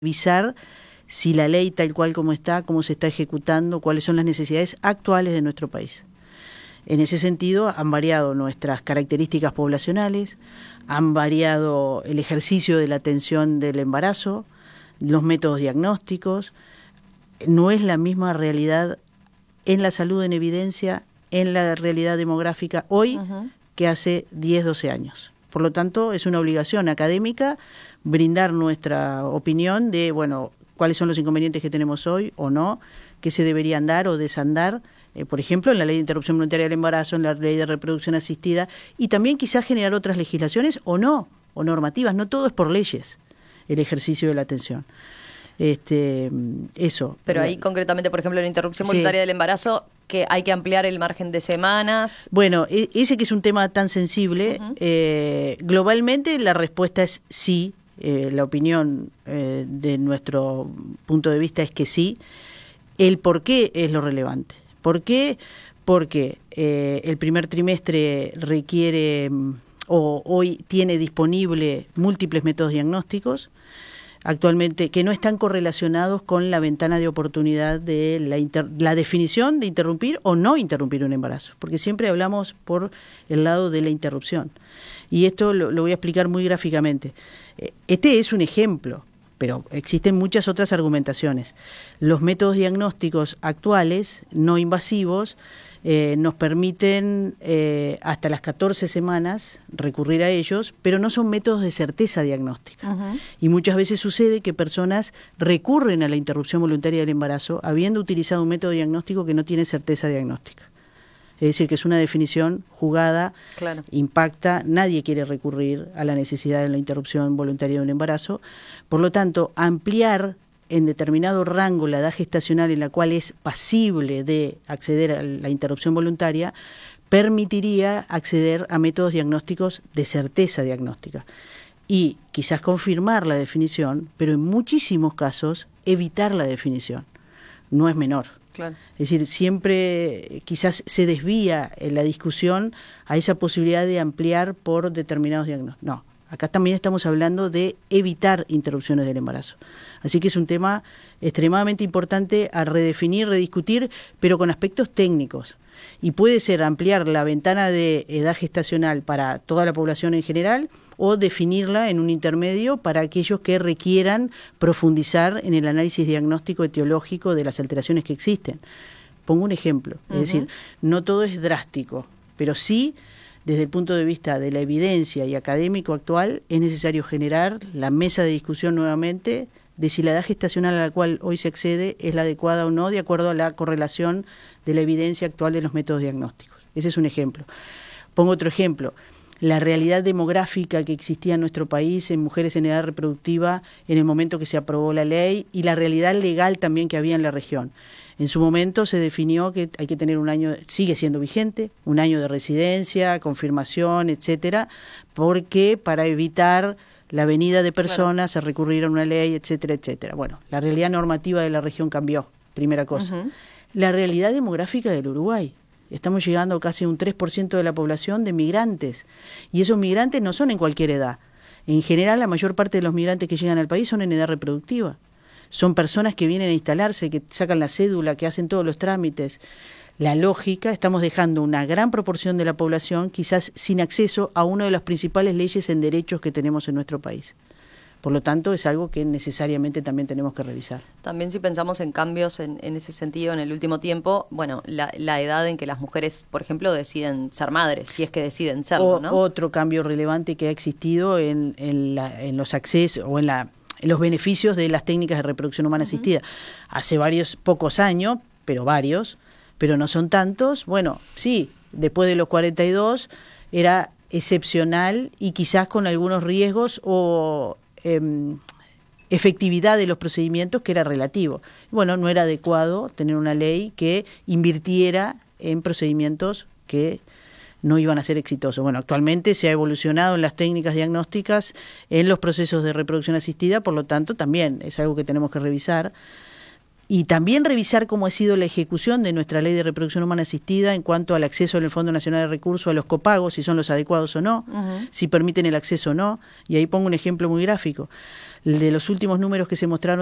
revisar si la ley tal cual como está, cómo se está ejecutando, cuáles son las necesidades actuales de nuestro país. En ese sentido han variado nuestras características poblacionales, han variado el ejercicio de la atención del embarazo, los métodos diagnósticos. No es la misma realidad en la salud en evidencia, en la realidad demográfica hoy que hace 10, 12 años. Por lo tanto, es una obligación académica brindar nuestra opinión de, bueno, cuáles son los inconvenientes que tenemos hoy o no, qué se debería andar o desandar, por ejemplo, en la ley de interrupción voluntaria del embarazo, en la ley de reproducción asistida, y también quizás generar otras legislaciones o no, o normativas. No todo es por leyes el ejercicio de la atención. Eso. Pero ahí concretamente, por ejemplo, en la interrupción voluntaria del embarazo, que hay que ampliar el margen de semanas. Bueno, ese que es un tema tan sensible, globalmente la respuesta es sí. La opinión de nuestro punto de vista es que sí. El por qué es lo relevante. ¿Por qué? Porque el primer trimestre requiere o hoy tiene disponible múltiples métodos diagnósticos actualmente que no están correlacionados con la ventana de oportunidad de la definición de interrumpir o no interrumpir un embarazo, porque siempre hablamos por el lado de la interrupción. Y esto lo voy a explicar muy gráficamente. Este es un ejemplo, pero existen muchas otras argumentaciones. Los métodos diagnósticos actuales, no invasivos, nos permiten hasta las 14 semanas recurrir a ellos, pero no son métodos de certeza diagnóstica. Y muchas veces sucede que personas recurren a la interrupción voluntaria del embarazo habiendo utilizado un método diagnóstico que no tiene certeza diagnóstica. Es decir, que es una definición jugada, claro. Impacta, nadie quiere recurrir a la necesidad de la interrupción voluntaria de un embarazo. Por lo tanto, ampliar en determinado rango la edad gestacional en la cual es pasible de acceder a la interrupción voluntaria, permitiría acceder a métodos diagnósticos de certeza diagnóstica. Y quizás confirmar la definición, pero en muchísimos casos evitar la definición. No es menor. Claro. Es decir, siempre quizás se desvía la discusión a esa posibilidad de ampliar por determinados diagnósticos. No, acá también estamos hablando de evitar interrupciones del embarazo. Así que es un tema extremadamente importante a redefinir, rediscutir, pero con aspectos técnicos. Y puede ser ampliar la ventana de edad gestacional para toda la población en general o definirla en un intermedio para aquellos que requieran profundizar en el análisis diagnóstico etiológico de las alteraciones que existen. Pongo un ejemplo, es decir, no todo es drástico, pero sí, desde el punto de vista de la evidencia y académico actual, es necesario generar la mesa de discusión nuevamente de si la edad gestacional a la cual hoy se accede es la adecuada o no, de acuerdo a la correlación de la evidencia actual de los métodos diagnósticos. Ese es un ejemplo. Pongo otro ejemplo. La realidad demográfica que existía en nuestro país en mujeres en edad reproductiva en el momento que se aprobó la ley y la realidad legal también que había en la región. En su momento se definió que hay que tener un año, sigue siendo vigente, un año de residencia, confirmación, etcétera, porque para evitar la venida de personas, a recurrir a una ley, etcétera, etcétera. Bueno, la realidad normativa de la región cambió, primera cosa. La realidad demográfica del Uruguay. Estamos llegando casi a un 3% de la población de migrantes. Y esos migrantes no son en cualquier edad. En general, la mayor parte de los migrantes que llegan al país son en edad reproductiva. Son personas que vienen a instalarse, que sacan la cédula, que hacen todos los trámites. La lógica, estamos dejando una gran proporción de la población quizás sin acceso a una de las principales leyes en derechos que tenemos en nuestro país. Por lo tanto, es algo que necesariamente también tenemos que revisar. También si pensamos en cambios en ese sentido en el último tiempo, bueno, la edad en que las mujeres, por ejemplo, deciden ser madres, si es que deciden serlo, ¿no? Otro cambio relevante que ha existido en los accesos o en los beneficios de las técnicas de reproducción humana asistida. Hace pocos años, pero no son tantos. Bueno, sí, después de los 42 era excepcional y quizás con algunos riesgos o efectividad de los procedimientos que era relativo. Bueno, no era adecuado tener una ley que invirtiera en procedimientos que no iban a ser exitosos. Bueno, actualmente se ha evolucionado en las técnicas diagnósticas, en los procesos de reproducción asistida, por lo tanto también es algo que tenemos que revisar. Y también revisar cómo ha sido la ejecución de nuestra ley de reproducción humana asistida en cuanto al acceso en el Fondo Nacional de Recursos a los copagos, si son los adecuados o no, si permiten el acceso o no. Y ahí pongo un ejemplo muy gráfico. De los últimos números que se mostraron